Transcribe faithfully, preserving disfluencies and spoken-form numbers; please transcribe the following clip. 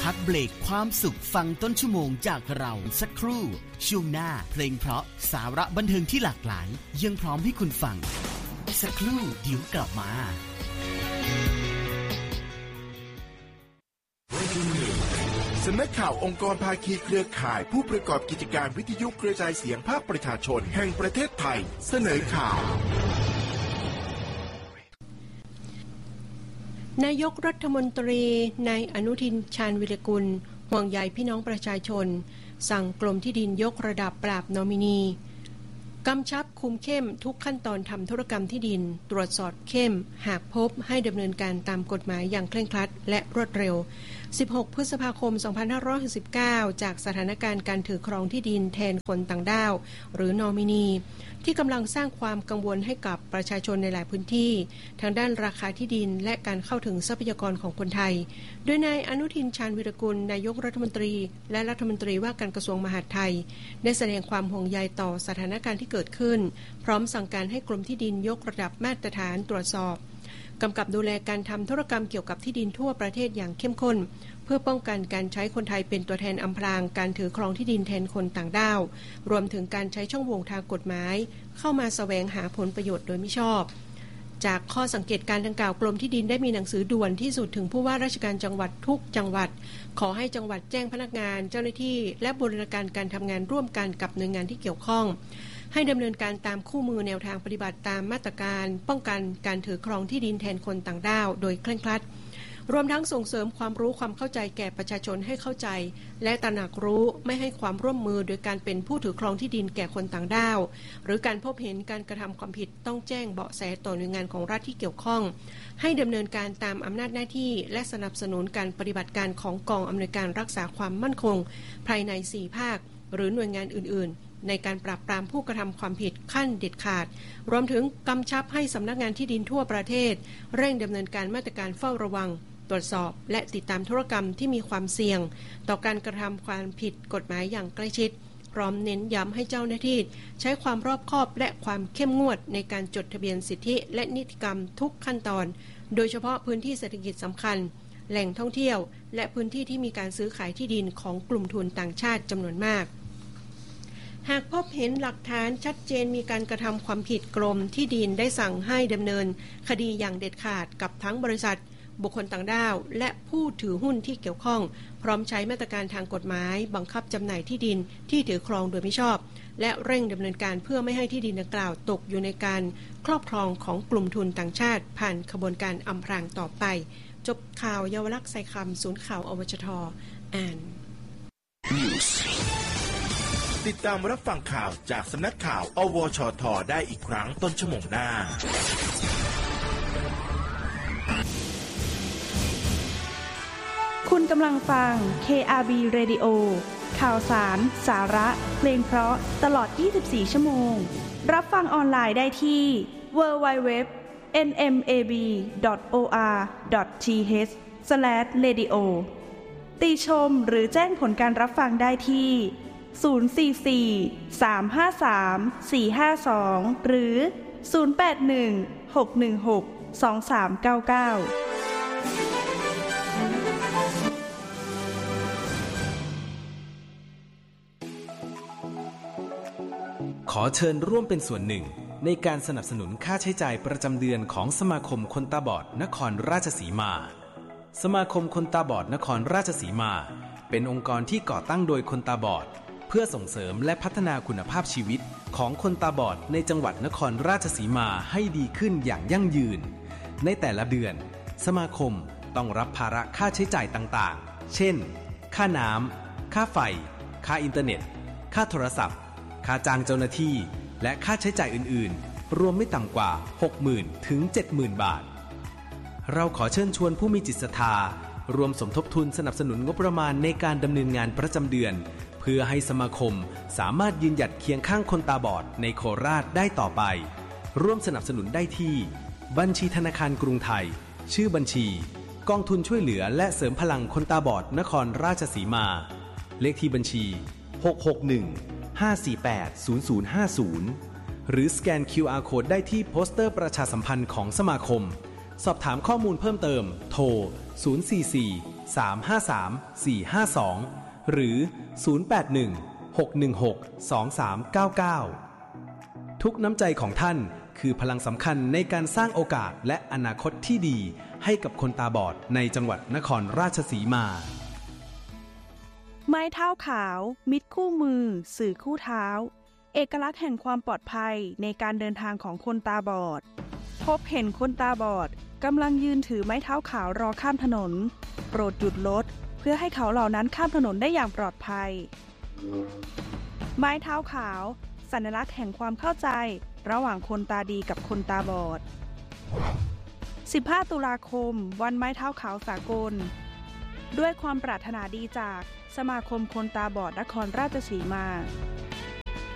พักเบรกความสุขฟังต้นชั่วโมงจากเราสักครู่ช่วงหน้าเพลงเพราะสาระบันเทิงที่หลากหลายยังพร้อมให้คุณฟังสักครู่เดี๋ยวกลับมาสำนักข่าวองค์กรภาคีเครือข่ายผู้ประกอบกิจการวิทยุกระจายเสียงภาคประชาชนแห่งประเทศไทยเสนอข่าวนายกรัฐมนตรีนายอนุทินชาญวิรกุลห่วงใยพี่น้องประชาชนสั่งกรมที่ดินยกระดับปราบนอมินีกำชับคุมเข้มทุกขั้นตอนทำธุรกรรมที่ดินตรวจสอบเข้มหากพบให้ดำเนินการตามกฎหมายอย่างเคร่งครัดและรวดเร็วสิบหกพฤษภาคมสองพันห้าร้อยหกสิบเก้าจากสถานการณ์การถือครองที่ดินแทนคนต่างด้าวหรือนอมินีที่กำลังสร้างความกังวลให้กับประชาชนในหลายพื้นที่ทางด้านราคาที่ดินและการเข้าถึงทรัพยากรของคนไทยโดยนายอนุทินชาญวิรกุลนายกรัฐมนตรีและรัฐมนตรีว่าการกระทรวงมหาดไทยได้แสดงความห่วงใยต่อสถานการณ์ที่เกิดขึ้นพร้อมสั่งการให้กรมที่ดินยกระดับมาตรฐานตรวจสอบกำกับดูแลการทำธุรกรรมเกี่ยวกับที่ดินทั่วประเทศอย่างเข้มข้นเพื่อป้องกันการใช้คนไทยเป็นตัวแทนอำพรางการถือครองที่ดินแทนคนต่างด้าวรวมถึงการใช้ช่องโหว่ทางกฎหมายเข้ามาแสวงหาผลประโยชน์โดยมิชอบจากข้อสังเกตการดังกล่าวกรมที่ดินได้มีหนังสือด่วนที่สุดถึงผู้ว่าราชการจังหวัดทุกจังหวัดขอให้จังหวัดแจ้งพนักงานเจ้าหน้าที่และบูรณาการการทำงานร่วมกันกับหน่วยงานที่เกี่ยวข้องให้ดำเนินการตามคู่มือแนวทางปฏิบัติตามมาตรการป้องกันการถือครองที่ดินแทนคนต่างด้าวโดยเคร่งครัดรวมทั้งส่งเสริมความรู้ความเข้าใจแก่ประชาชนให้เข้าใจและตระหนักรู้ไม่ให้ความร่วมมือโดยการเป็นผู้ถือครองที่ดินแก่คนต่างด้าวหรือการพบเห็นการกระทำความผิดต้องแจ้งเบาะแสต่อหน่วยงานของรัฐที่เกี่ยวข้องให้ดำเนินการตามอำนาจหน้าที่และสนับสนุนการปฏิบัติการของกองอำนวยการรักษาความมั่นคงภายในสี่ภาคหรือหน่วยงานอื่นๆในการปราบปรามผู้กระทำความผิดขั้นเด็ดขาดรวมถึงกำชับให้สำนักงานที่ดินทั่วประเทศเร่งดำเนินการมาตรการเฝ้าระวังตรวจสอบและติดตามธุรกรรมที่มีความเสี่ยงต่อการกระทำความผิดกฎหมายอย่างใกล้ชิดพร้อมเน้นย้ำให้เจ้าหน้าที่ใช้ความรอบคอบและความเข้มงวดในการจดทะเบียนสิทธิและนิติกรรมทุกขั้นตอนโดยเฉพาะพื้นที่เศรษฐกิจสำคัญแหล่งท่องเที่ยวและพื้นที่ที่มีการซื้อขายที่ดินของกลุ่มทุนต่างชาติจำนวนมากหากพบเห็นหลักฐานชัดเจนมีการกระทำความผิดกรมที่ดินได้สั่งให้ดำเนินคดีอย่างเด็ดขาดกับทั้งบริษัทบุคคลต่างด้าวและผู้ถือหุ้นที่เกี่ยวข้องพร้อมใช้มาตรการทางกฎหมายบังคับจำหน่ายที่ดินที่ถือครองโดยมิชอบและเร่งดำเนินการเพื่อไม่ให้ที่ดินดังกล่าวตกอยู่ในการครอบครองของกลุ่มทุนต่างชาติผ่านขบวนการอำพรางต่อไปจบข่าวเยาวลักษณ์ใส่คำศูนย์ข่าวอวชทอ่านติดตามรับฟังข่าวจากสำนักข่าวอวชทได้อีกครั้งต้นชั่วโมงหน้าคุณกำลังฟัง เค อาร์ บี Radio ข่าวสาร สาระ เพลงเพราะตลอดยี่สิบสี่ชั่วโมงรับฟังออนไลน์ได้ที่ ดับเบิลยู ดับเบิลยู ดับเบิลยู ดอท เอ็น เอ็ม เอ บี ดอท โอ อาร์ ดอท ที เอช สแลช เรดิโอ ติชมหรือแจ้งผลการรับฟังได้ที่ศูนย์ สี่ สี่ สาม ห้า สาม สี่ ห้า สองหรือศูนย์ แปด หนึ่ง หก หนึ่ง หก สอง สาม เก้า เก้าขอเชิญร่วมเป็นส่วนหนึ่งในการสนับสนุนค่าใช้จ่ายประจำเดือนของสมาคมคนตาบอดนครราชสีมาสมาคมคนตาบอดนครราชสีมาเป็นองค์กรที่ก่อตั้งโดยคนตาบอดเพื่อส่งเสริมและพัฒนาคุณภาพชีวิตของคนตาบอดในจังหวัดนครราชสีมาให้ดีขึ้นอย่างยั่งยืนในแต่ละเดือนสมาคมต้องรับภาระค่าใช้จ่ายต่างๆเช่นค่าน้ำค่าไฟค่าอินเทอร์เน็ตค่าโทรศัพท์ค่าจ้างเจ้าหน้าที่และค่าใช้จ่ายอื่นๆรวมไม่ต่ำกว่า หกหมื่น ถึง เจ็ดหมื่น บาทเราขอเชิญชวนผู้มีจิตศรัทธารวมสมทบทุนสนับสนุนงบประมาณในการดำเนินงานประจำเดือนเพื่อให้สมาคมสามารถยืนหยัดเคียงข้างคนตาบอดในโคราชได้ต่อไปร่วมสนับสนุนได้ที่บัญชีธนาคารกรุงไทยชื่อบัญชีกองทุนช่วยเหลือและเสริมพลังคนตาบอดนครราชสีมาเลขที่บัญชีหก หก หนึ่ง ห้า สี่ แปด ศูนย์ ศูนย์ ห้า ศูนย์หรือสแกน คิว อาร์ Code ได้ที่โปสเตอร์ประชาสัมพันธ์ของสมาคมสอบถามข้อมูลเพิ่มเติมโทรศูนย์ สี่ สี่ สาม ห้า สาม สี่ ห้า สองหรือศูนย์ แปด หนึ่ง หก หนึ่ง หก สอง สาม เก้า เก้าทุกน้ำใจของท่านคือพลังสำคัญในการสร้างโอกาสและอนาคตที่ดีให้กับคนตาบอดในจังหวัดนครราชสีมาไม้เท้าขาวมิตรคู่มือสื่อคู่เท้าเอกลักษณ์แห่งความปลอดภัยในการเดินทางของคนตาบอดพบเห็นคนตาบอดกำลังยืนถือไม้เท้าขาวรอข้ามถนนโปรดหยุดรถเพื่อให้เขาเหล่านั้นข้ามถนนได้อย่างปลอดภัยไม้เท้าขาวสัญลักษณ์แห่งความเข้าใจระหว่างคนตาดีกับคนตาบอดสิบห้าตุลาคมวันไม้เท้าขาวสากลด้วยความปรารถนาดีจากสมาคมคนตาบอดนครราชสีมา